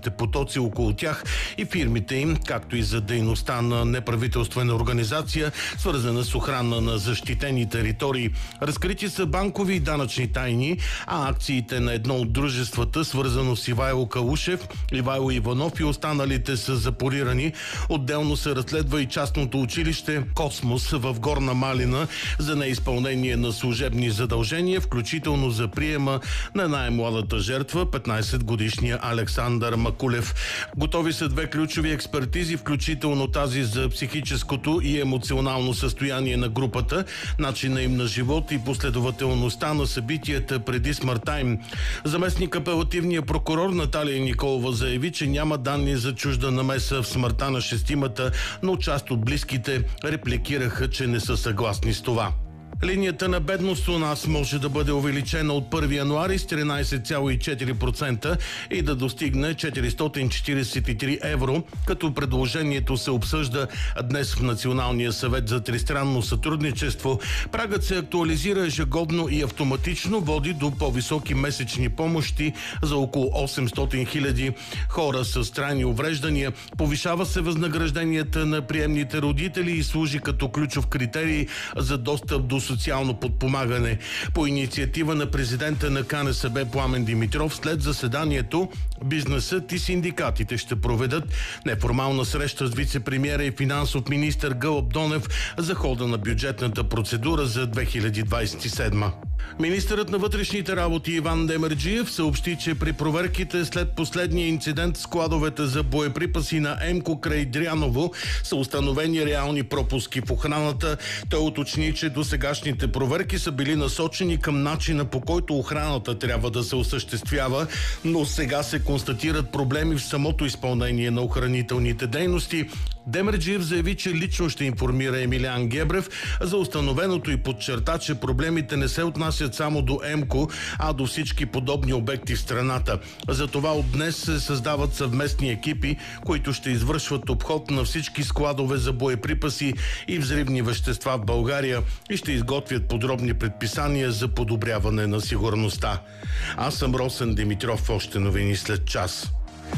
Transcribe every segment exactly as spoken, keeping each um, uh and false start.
транспортните потоци около тях и фирмите им, както и за дейността на неправителствена организация, свързана с охрана на защитени територии. Разкрити са банкови и данъчни тайни, а акциите на едно от дружествата, свързано с Ивайло Калушев, Ивайло Иванов и останалите са запорирани. Отделно се разследва и частното училище Космос в Горна Малина за неизпълнение на служебни задължения, включително за приема на най-младата жертва, петнайсетгодишния Александър Макулев. Готови са две ключови експертизи, включително тази за психическото и емоционално състояние на групата, начина им на живот и последователността на събитията преди смъртта им. Заместник апелативния прокурор Наталия Николова заяви, че няма данни за чужда намеса в смъртта на шестимата, но част от близките репликираха, че не са съгласни с това. Линията на бедност у нас може да бъде увеличена от първи януари с тринайсет цяло и четири процента и да достигне четиристотин четирийсет и три евро, като предложението се обсъжда днес в Националния съвет за тристранно сътрудничество. Прагът се актуализира ежегодно и автоматично води до по-високи месечни помощи за около осемстотин хиляди хора с трайни увреждания. Повишава се възнагражденията на приемните родители и служи като ключов критерий за достъп до социално подпомагане. По инициатива на президента на КНСБ Пламен Димитров, след заседанието бизнесът и синдикатите ще проведат неформална среща с вице-премиера и финансов министър Гълъб Донев за хода на бюджетната процедура за две хиляди двайсет и седма. Министърът на вътрешните работи Иван Демерджиев съобщи, че при проверките след последния инцидент в складовете за боеприпаси на Емко край Дряново са установени реални пропуски в охраната. Той уточни, че досегашните проверки са били насочени към начина, по който охраната трябва да се осъществява, но сега се констатират проблеми в самото изпълнение на охранителните дейности. Демерджиев заяви, че лично ще информира Емилиан Гебрев за установеното и подчерта, че проблемите не се отнасят само до Емко, а до всички подобни обекти в страната. Затова от днес се създават съвместни екипи, които ще извършват обход на всички складове за боеприпаси и взривни вещества в България и ще изготвят подробни предписания за подобряване на сигурността. Аз съм Росен Димитров, още новини след час.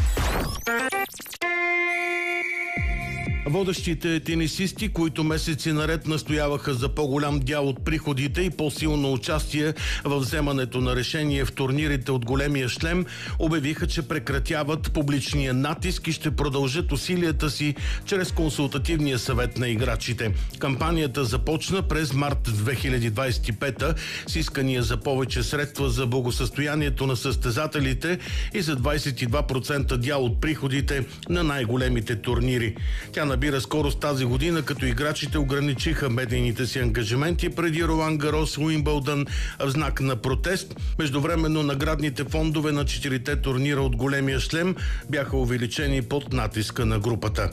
Водещите тенисисти, които месеци наред настояваха за по-голям дял от приходите и по-силно участие в вземането на решение в турнирите от големия шлем, обявиха, че прекратяват публичния натиск и ще продължат усилията си чрез консултативния съвет на играчите. Кампанията започна през март две хиляди двайсет и пета с искания за повече средства за благосъстоянието на състезателите и за двайсет и два процента дял от приходите на най-големите турнири. Тя набира скорост тази година, като играчите ограничиха медийните си ангажименти преди Ролан Гарос, Уимбълдън в знак на протест. Междувременно наградните фондове на четирите турнира от големия шлем бяха увеличени под натиска на групата.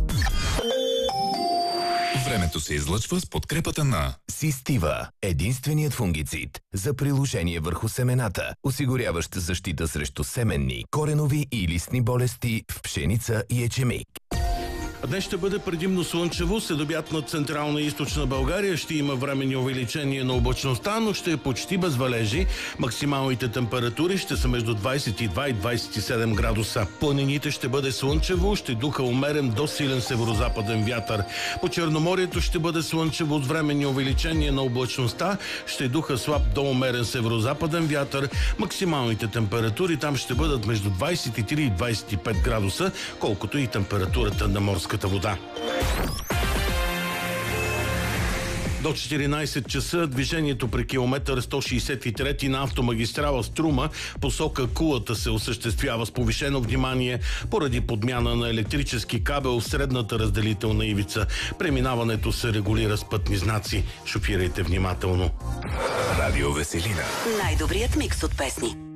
Времето се излъчва с подкрепата на Систива – единственият фунгицид за приложение върху семената, осигуряващ защита срещу семенни, коренови и листни болести в пшеница и ечемик. Днес ще бъде предимно слънчево, следобед на централна и източна България ще има временни увеличение на облачността, но ще е почти без валежи. Максималните температури ще са между двайсет и два и двайсет и седем градуса. Планините ще бъде слънчево, ще духа умерен до силен северозападен вятър. По Черноморието ще бъде слънчево с временни увеличение на облачността, ще духа слаб до умерен северозападен вятър. Максималните температури там ще бъдат между двайсет и три и двайсет и пет градуса, колкото и температурата на морската вода. До четиринайсет часа движението при километър сто шейсет и три на автомагистрала Струма посока Кулата се осъществява с повишено внимание поради подмяна на електрически кабел в средната разделителна ивица. Преминаването се регулира с пътни знаци. Шофирайте внимателно. Радио Веселина. Най-добрият микс от песни.